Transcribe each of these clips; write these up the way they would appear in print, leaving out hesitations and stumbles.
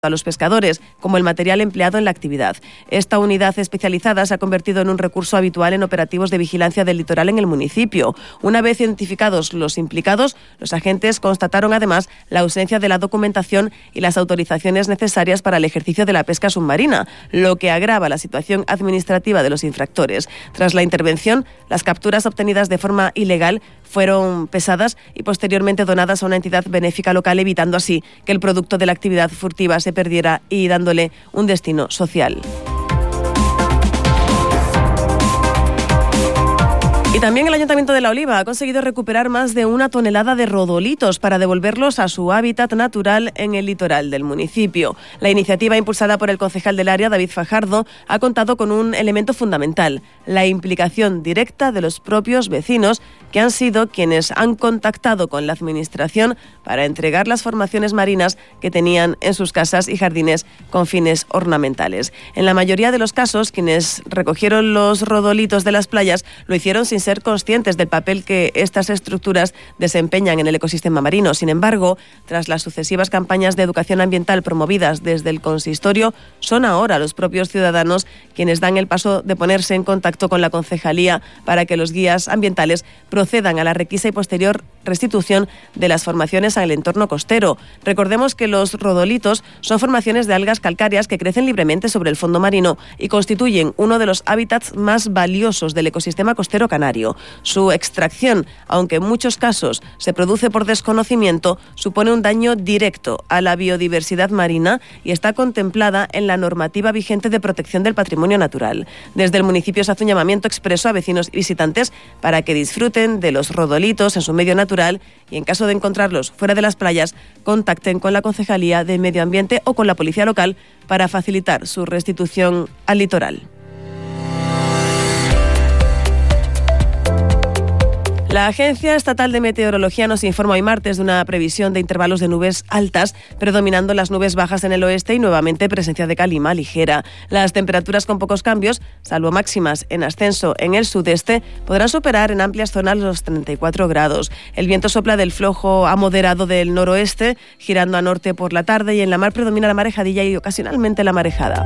a los pescadores, como el material empleado en la actividad. Esta unidad especializada se ha convertido en un recurso habitual en operativos de vigilancia del litoral en el municipio. Una vez identificados los implicados, los agentes constataron además la ausencia de la documentación y las autorizaciones necesarias para el ejercicio de la pesca submarina, lo que agrava la situación administrativa de los infractores. Tras la intervención, las capturas obtenidas de forma ilegal fueron pesadas y posteriormente donadas a una entidad benéfica local, evitando así que el producto de la actividad furtiva se perdiera y dándole un destino social. Y también el Ayuntamiento de La Oliva ha conseguido recuperar más de 1 tonelada de rodolitos para devolverlos a su hábitat natural en el litoral del municipio. La iniciativa, impulsada por el concejal del área, David Fajardo, ha contado con un elemento fundamental: la implicación directa de los propios vecinos, que han sido quienes han contactado con la Administración para entregar las formaciones marinas que tenían en sus casas y jardines con fines ornamentales. En la mayoría de los casos, quienes recogieron los rodolitos de las playas lo hicieron sin ser conscientes del papel que estas estructuras desempeñan en el ecosistema marino. Sin embargo, tras las sucesivas campañas de educación ambiental promovidas desde el consistorio, son ahora los propios ciudadanos quienes dan el paso de ponerse en contacto con la concejalía para que los guías ambientales procedan a la requisa y posterior restitución de las formaciones al entorno costero. Recordemos que los rodolitos son formaciones de algas calcáreas que crecen libremente sobre el fondo marino y constituyen uno de los hábitats más valiosos del ecosistema costero canario. Su extracción, aunque en muchos casos se produce por desconocimiento, supone un daño directo a la biodiversidad marina y está contemplada en la normativa vigente de protección del patrimonio natural. Desde el municipio se hace un llamamiento expreso a vecinos y visitantes para que disfruten de los rodolitos en su medio natural y, en caso de encontrarlos fuera de las playas, contacten con la Concejalía de Medio Ambiente o con la Policía Local para facilitar su restitución al litoral. La Agencia Estatal de Meteorología nos informa hoy martes de una previsión de intervalos de nubes altas, predominando las nubes bajas en el oeste y nuevamente presencia de calima ligera. Las temperaturas con pocos cambios, salvo máximas en ascenso en el sudeste, podrán superar en amplias zonas los 34 grados. El viento sopla del flojo a moderado del noroeste, girando a norte por la tarde, y en la mar predomina la marejadilla y ocasionalmente la marejada.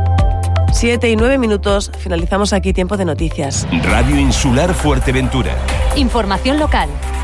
7:09, finalizamos aquí Tiempo de Noticias. Radio Insular Fuerteventura. Información local.